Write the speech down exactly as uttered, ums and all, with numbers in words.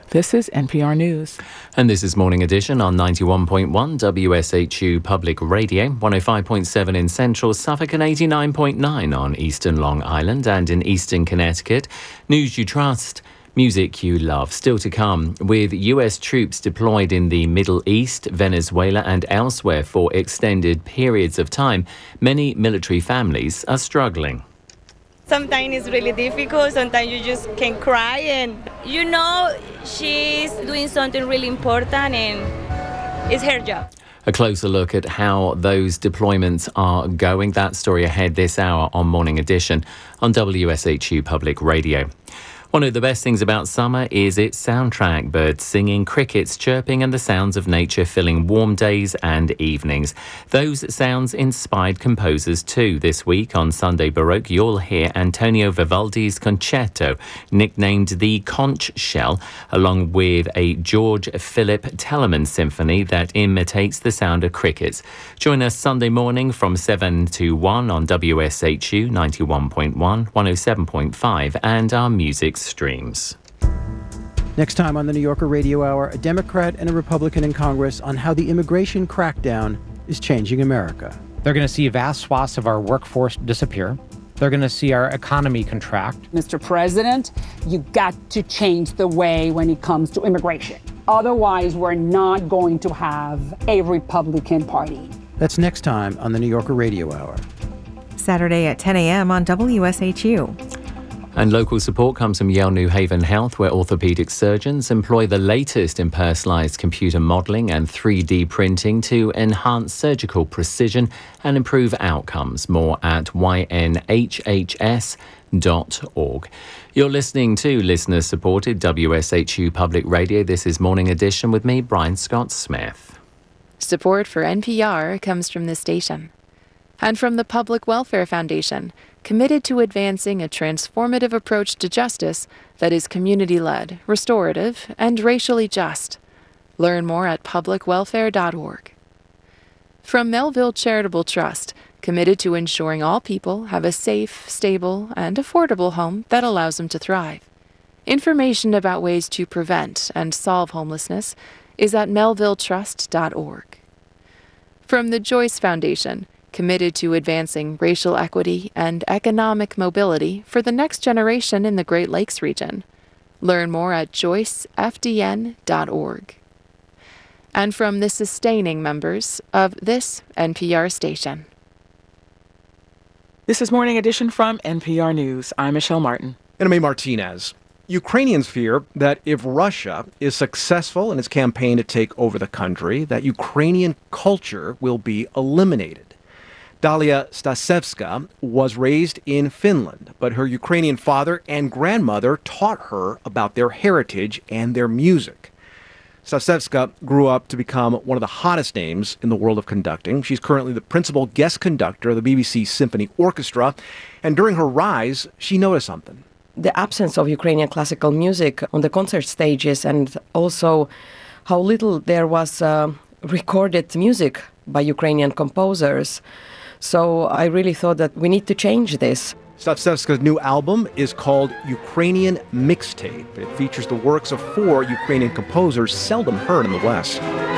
This is N P R News. And this is Morning Edition on ninety-one point one W S H U Public Radio, one oh five point seven in Central Suffolk and eighty-nine point nine on Eastern Long Island and in Eastern Connecticut. News you trust, music you love. Still to come, with U S troops deployed in the Middle East, Venezuela and elsewhere for extended periods of time, many military families are struggling. Sometimes it's really difficult. Sometimes you just can cry and, you know, she's doing something really important and it's her job. A closer look at how those deployments are going. That story ahead this hour on Morning Edition on W S H U Public Radio. One of the best things about summer is its soundtrack, birds singing, crickets chirping and the sounds of nature filling warm days and evenings. Those sounds inspired composers too. This week on Sunday Baroque, you'll hear Antonio Vivaldi's concerto, nicknamed the Conch Shell, along with a George Philip Telemann symphony that imitates the sound of crickets. Join us Sunday morning from seven to one on W S H U ninety-one point one, one oh seven point five and our music streams. Next time on the New Yorker Radio Hour, a Democrat and a Republican in Congress on how the immigration crackdown is changing America. They're going to see vast swaths of our workforce disappear. They're going to see our economy contract. Mister President, you got to change the way when it comes to immigration. Otherwise, we're not going to have a Republican Party. That's next time on the New Yorker Radio Hour. Saturday at ten a.m. on W S H U. And local support comes from Yale New Haven Health, where orthopedic surgeons employ the latest in personalised computer modelling and three D printing to enhance surgical precision and improve outcomes. More at y n h h s dot org. You're listening to listener-supported W S H U Public Radio. This is Morning Edition with me, Brian Scott Smith. Support for N P R comes from this station and from the Public Welfare Foundation, committed to advancing a transformative approach to justice that is community-led, restorative, and racially just. Learn more at public welfare dot org. From Melville Charitable Trust, committed to ensuring all people have a safe, stable, and affordable home that allows them to thrive. Information about ways to prevent and solve homelessness is at melville trust dot org. From the Joyce Foundation, committed to advancing racial equity and economic mobility for the next generation in the Great Lakes region. Learn more at joyce f d n dot org. And from the sustaining members of this N P R station. This is Morning Edition from N P R News. I'm Michelle Martin. And I'm A. Martinez. Ukrainians fear that if Russia is successful in its campaign to take over the country, that Ukrainian culture will be eliminated. Dalia Stasevska was raised in Finland, but her Ukrainian father and grandmother taught her about their heritage and their music. Stasevska grew up to become one of the hottest names in the world of conducting. She's currently the principal guest conductor of the B B C Symphony Orchestra, and during her rise, she noticed something. The absence of Ukrainian classical music on the concert stages, and also how little there was uh, recorded music by Ukrainian composers. So I really thought that we need to change this. Stasevska's new album is called Ukrainian Mixtape. It features the works of four Ukrainian composers seldom heard in the West.